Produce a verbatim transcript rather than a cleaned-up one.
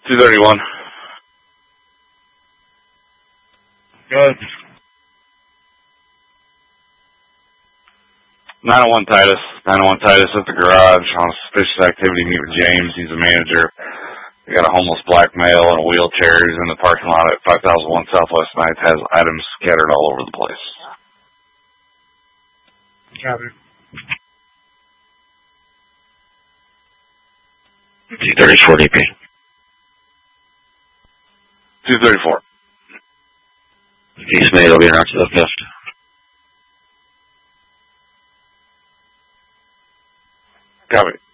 two thirty-one. Good. nine oh one Titus. nine oh one Titus at the garage on suspicious activity. Meet with James. He's the manager. We got a homeless black male in a wheelchair. He's in the parking lot at five thousand one Southwest ninth. Has items scattered all over the place. Copy. two thirty-four D P. two thirty-four. Case made, I'll be around to the fifth. Copy.